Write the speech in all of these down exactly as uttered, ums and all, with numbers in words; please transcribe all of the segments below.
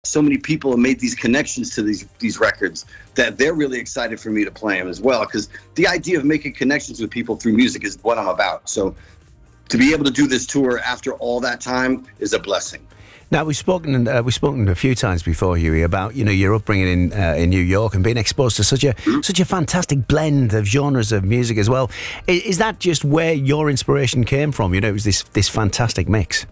so many people have made these connections to these these records that they're really excited for me to play them as well. Because the idea of making connections with people through music is what I'm about. So to be able to do this tour after all that time is a blessing. Now, we've spoken uh, we've spoken a few times before, Huey, about, you know, your upbringing in uh, in New York and being exposed to such a mm-hmm. such a fantastic blend of genres of music as well. Is, is that just where your inspiration came from? You know, it was this this fantastic mix.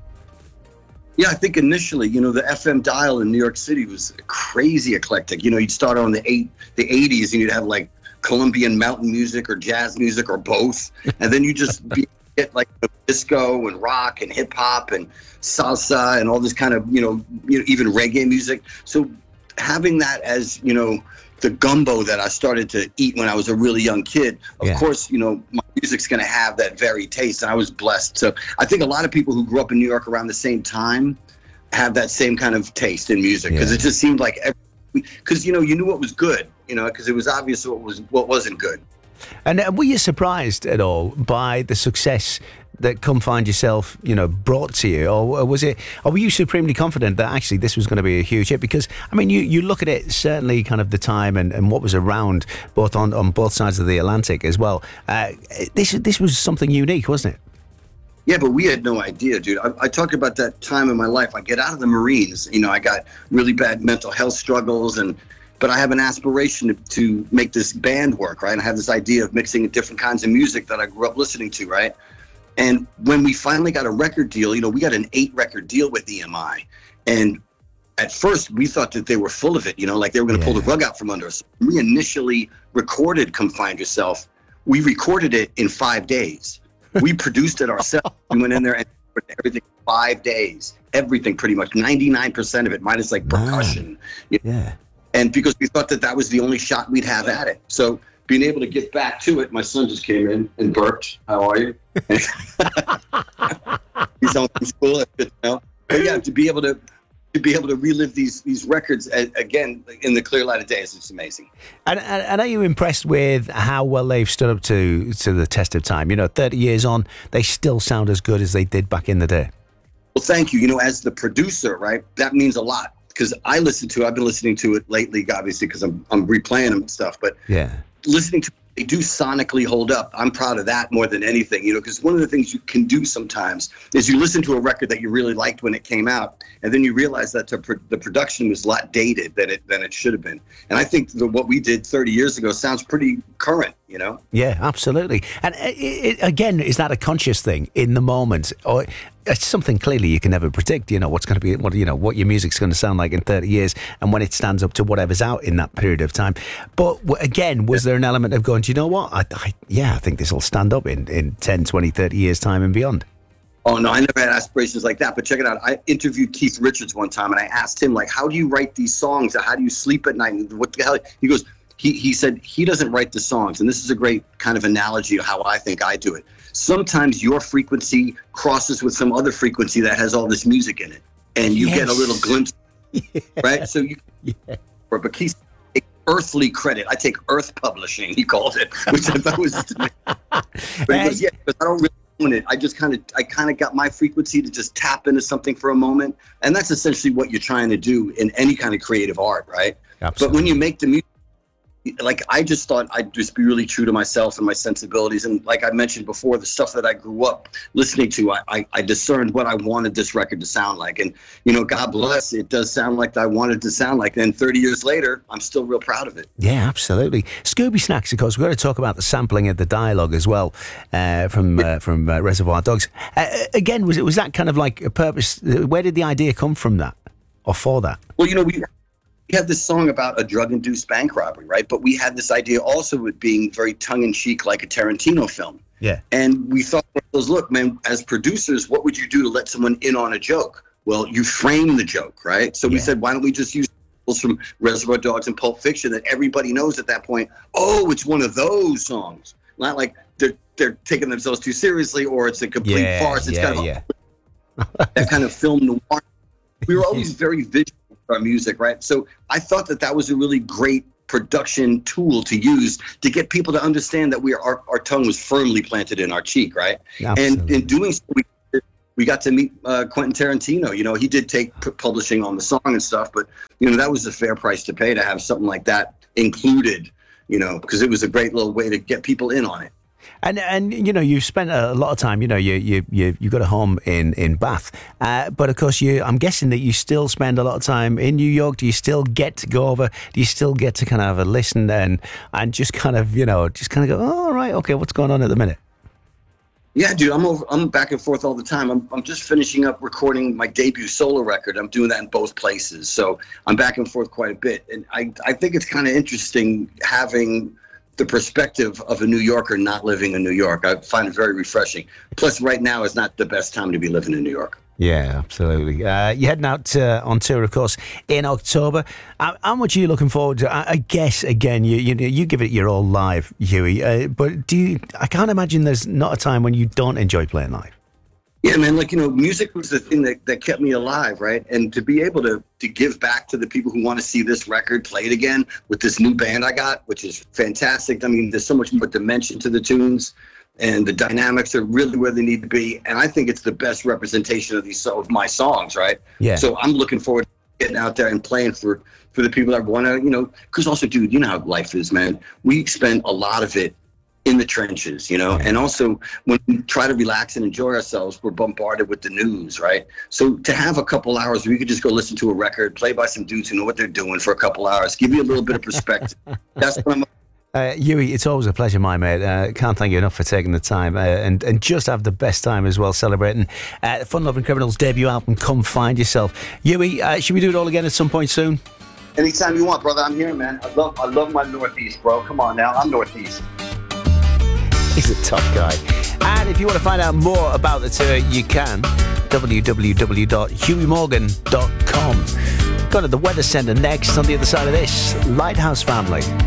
Yeah, I think initially, you know, the F M dial in New York City was crazy eclectic. You know, you'd start on the eight the eighties and you'd have like Colombian mountain music or jazz music or both, and then you just be, get like disco and rock and hip hop and salsa and all this kind of, you know, you know, even reggae music. So having that as, you know, the gumbo that I started to eat when I was a really young kid, of yeah. course, you know, my music's going to have that very taste, and I was blessed. So I think a lot of people who grew up in New York around the same time have that same kind of taste in music, because yeah. it just seemed like, because, you know, you knew what was good, you know, because it was obvious what was what wasn't good. And uh, were you surprised at all by the success that Come Find Yourself, you know, brought to you, or was it, or were you supremely confident that actually this was going to be a huge hit? Because I mean, you, you look at it, certainly kind of the time and, and what was around, both on, on both sides of the Atlantic as well. Uh, this this was something unique, wasn't it? Yeah, but we had no idea, dude. I, I talked about that time in my life. I get out of the Marines, you know, I got really bad mental health struggles, and but I have an aspiration to, to make this band work, right? And I have this idea of mixing different kinds of music that I grew up listening to, right? And when we finally got a record deal, you know, we got an eight record deal with E M I. And at first we thought that they were full of it, you know, like they were going to yeah. pull the rug out from under us. We initially recorded Come Find Yourself. We recorded it in five days. We produced it ourselves. We went in there and recorded everything in five days. Everything pretty much, ninety-nine percent of it, minus like percussion. Wow. Yeah. And because we thought that that was the only shot we'd have at it. So being able to get back to it, my son just came in and burped. How are you? He's home from school. That's good to know. But yeah, to be able to to be able to relive these these records again in the clear light of day is just amazing. And, and, and are you impressed with how well they've stood up to to the test of time? You know, thirty years on, they still sound as good as they did back in the day. Well, thank you. You know, as the producer, right, that means a lot. Because I listen to, I've been listening to it lately, obviously, because I'm I'm replaying them and stuff. But yeah, listening to they do sonically hold up. I'm proud of that more than anything, you know, because one of the things you can do sometimes is you listen to a record that you really liked when it came out, and then you realize that the, the production was a lot dated than it than it should have been. And I think the, what we did thirty years ago sounds pretty current, you know? Yeah, absolutely. And it, it, again, is that a conscious thing in the moment, or it's something clearly you can never predict? You know what's going to be, what you know, what your music's going to sound like in thirty years, and when it stands up to whatever's out in that period of time. But again, was there an element of going, do you know what? I, I, yeah, I think this will stand up in in ten, twenty, thirty years time and beyond. Oh no, I never had aspirations like that. But check it out. I interviewed Keith Richards one time, and I asked him, like, how do you write these songs? How do you sleep at night? What the hell? He goes, he he said he doesn't write the songs, and this is a great kind of analogy of how I think I do it. Sometimes your frequency crosses with some other frequency that has all this music in it, and you yes. get a little glimpse, yeah. right? So you, yeah. but Keith take earthly credit. I take Earth Publishing, he called it, which I thought was. But he goes, yeah, but I don't really own it. I just kind of, I kind of got my frequency to just tap into something for a moment, and that's essentially what you're trying to do in any kind of creative art, right? Absolutely. But when you make the music, like, I just thought I'd just be really true to myself and my sensibilities. And like I mentioned before, the stuff that I grew up listening to, I, I, I discerned what I wanted this record to sound like. And, you know, God bless, it does sound like I wanted it to sound like. And thirty years later, I'm still real proud of it. Yeah, absolutely. Scooby Snacks, of course, we've got to talk about the sampling of the dialogue as well uh, from uh, from uh, Reservoir Dogs. Uh, again, was it was that kind of like a purpose? Where did the idea come from that, or for that? Well, you know, we... We had this song about a drug-induced bank robbery, right? But we had this idea also with being very tongue-in-cheek, like a Tarantino film. Yeah. And we thought, look, man, as producers, what would you do to let someone in on a joke? Well, you frame the joke, right? So yeah. we said, why don't we just use from Reservoir Dogs and Pulp Fiction that everybody knows at that point, oh, it's one of those songs. Not like they're they're taking themselves too seriously, or it's a complete yeah, farce. It's yeah, kind of yeah. that kind of film noir. We were always very visual with our music, right? So I thought that that was a really great production tool to use to get people to understand that we are, our, our tongue was firmly planted in our cheek, right? Absolutely. And in doing so, we we got to meet uh, Quentin Tarantino. You know, he did take p- publishing on the song and stuff, but you know that was a fair price to pay to have something like that included. You know, because it was a great little way to get people in on it. And and you know you've spent a lot of time. You know you you you you got a home in in Bath, uh, but of course you. I'm guessing that you still spend a lot of time in New York. Do you still get to go over? Do you still get to kind of have a listen and and just kind of you know just kind of go, oh, all right, okay, what's going on at the minute? Yeah, dude, I'm over. I'm back and forth all the time. I'm I'm just finishing up recording my debut solo record. I'm doing that in both places, so I'm back and forth quite a bit. And I I think it's kind of interesting having the perspective of a New Yorker not living in New York. I find it very refreshing. Plus, right now is not the best time to be living in New York. Yeah, absolutely. Uh, you're heading out uh, on tour, of course, in October. How, how much are you looking forward to? I, I guess, again, you, you you give it your all live, Huey. Uh, but do you, I can't imagine there's not a time when you don't enjoy playing live. Yeah, man, like, you know, music was the thing that, that kept me alive, right? And to be able to to give back to the people who want to see this record played again with this new band I got, which is fantastic. I mean, there's so much more dimension to the tunes. And the dynamics are really where they need to be. And I think it's the best representation of these of my songs, right? Yeah. So I'm looking forward to getting out there and playing for, for the people that want to, you know, because also, dude, you know how life is, man. We spend a lot of it in the trenches, you know, and also when we try to relax and enjoy ourselves, we're bombarded with the news, right? So to have a couple hours where you could just go listen to a record, play by some dudes who know what they're doing for a couple hours, give you a little bit of perspective. That's what I'm Uh, Huey, it's always a pleasure, my mate. Uh, can't thank you enough for taking the time uh, and, and just have the best time as well celebrating uh, Fun Loving Criminals' debut album, Come Find Yourself. Huey, uh, should we do it all again at some point soon? Anytime you want, brother. I'm here, man. I love I love my Northeast, bro. Come on now. I'm Northeast. He's a tough guy. And if you want to find out more about the tour, you can. w w w dot huey morgan dot com. Got to the Weather Centre next on the other side of this. Lighthouse Family.